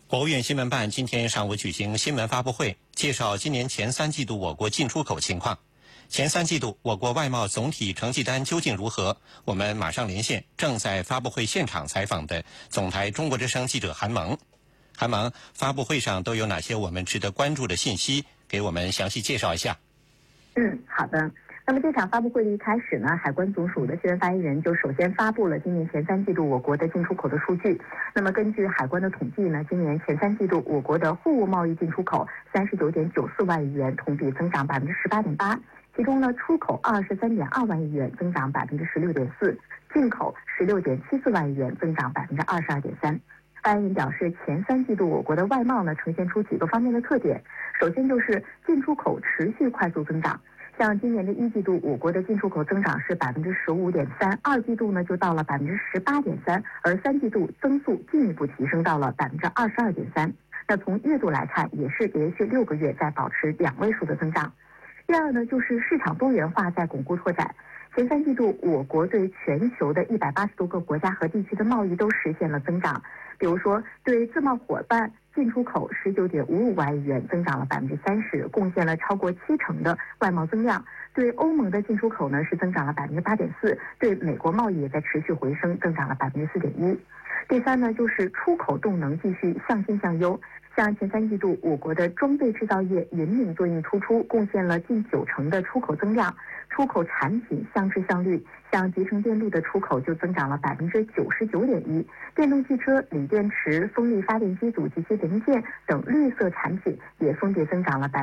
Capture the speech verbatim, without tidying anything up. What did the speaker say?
国务院新闻办今天上午举行新闻发布会，介绍今年前三季度我国进出口情况。前三季度我国外贸总体成绩单究竟如何？我们马上连线正在发布会现场采访的总台中国之声记者韩萌。韩萌，发布会上都有哪些我们值得关注的信息？给我们详细介绍一下。 嗯，好的。那么这场发布会的一开始呢，海关总署的新闻发言人就首先发布了今年前三季度我国的进出口的数据。那么根据海关的统计呢，今年前三季度我国的货物贸易进出口三十九点九四万亿元，同比增长百分之十八点八。其中呢，出口二十三点二万亿元，增长百分之十六点四；进口十六点七四万亿元，增长百分之二十二点三。发言人表示，前三季度我国的外贸呢呈现出几个方面的特点。首先就是进出口持续快速增长。像今年的一季度，我国的进出口增长是百分之十五点三，二季度呢就到了百分之十八点三，而三季度增速进一步提升到了百分之二十二点三。那从月度来看，也是连续六个月在保持两位数的增长。第二呢，就是市场多元化在巩固拓展。前三季度，我国对全球的一百八十多个国家和地区的贸易都实现了增长。比如说，对自贸伙伴进出口十九点五五万亿元，增长了百分之三十，贡献了超过七成的外贸增量。对欧盟的进出口呢是增长了百分之八点四，对美国贸易也在持续回升，增长了百分之四点一。第三呢，就是出口动能继续向新向优。像前三季度，我国的装备制造业引领作业突出，贡献了近九成的出口增量。出口产品向质向率，像集成电路的出口就增长了百分之九十九点一，电动汽车、锂电池、风力发电机组及其零件等绿色产品也分别增长了百。